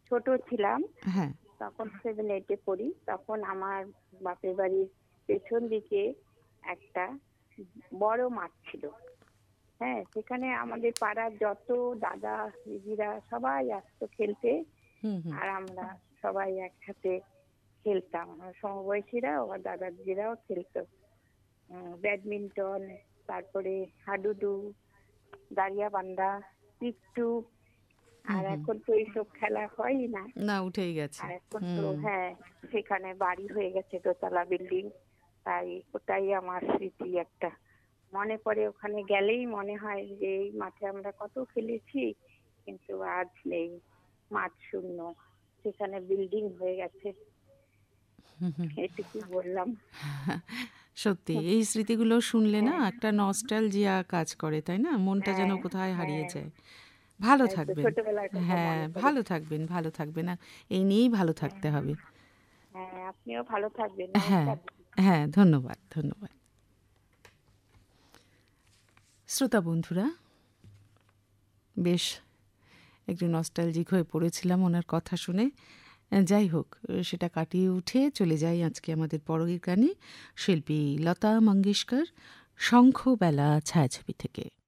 ছোট ছিলাম, হ্যাঁ। তখন 7-8 পড়ি, তখন আমার বাপের বাড়ির পেছন দিকে একটা বড় মাঠ ছিল। হ্যাঁ, সেখানে আমাদের পাড়ার যত দাদা দিদিরা সবাই আসতো খেলতে, হুম, হুম। আর আমরা সবাই একসাথে খেলতাম। আমার সমবয়সীরা ও দাদা দিদিরাও খেলতো। ব্যাডমিন্টন, তারপরে হাডুডু, দাড়িয়াবান্ধা, পিট্টু। হুম, আর হুম। এখন তো এইসব খেলা হয়ই না। না, উঠেই গেছে। আর এখন তো হুম। হ্যাঁ, সেখানে বাড়ি হয়ে গেছে, দোতলা বিল্ডিং। তাই ওটাই আমার স্মৃতি একটা। মনে পড়ে, ওখানে গেলেই মনে হয় যে এই মাঠে আমরা কত খেলেছি, কিন্তু আজ নেই, মাঠ শূন্য, সেখানে বিল্ডিং হয়ে গেছে। হুম, হুম। এটুকু বললাম। সত্যি এই স্মৃতিগুলো শুনলে না হ্যাঁ, একটা নস্টালজিয়া কাজ করে, তাই না? মনটা যেন হ্যাঁ, কোথায় হারিয়ে হ্যাঁ, যায়। ভালো তাই তো থাকবেন। ছোটবেলার কথা হ্যাঁ, মনে পড়ে। ভালো থাকবেন, ভালো থাকবেন। এই নিয়েই ভালো হ্যাঁ, থাকতে হবে। হ্যাঁ, আপনিও ভালো থাকবেন। হ্যাঁ, নমস্কার। হ্যাঁ, ধন্যবাদ, ধন্যবাদ। শ্রোতা বন্ধুরা, বেশ একটু নস্টালজিক হয়ে পড়েছিলাম ওনার কথা শুনে। যাই হোক, সেটা কাটিয়ে উঠে চলে যাই আজকে আমাদের পরের গানে, শিল্পী লতা মঙ্গেশকর, শঙ্খবেলা ছায়াছবি থেকে।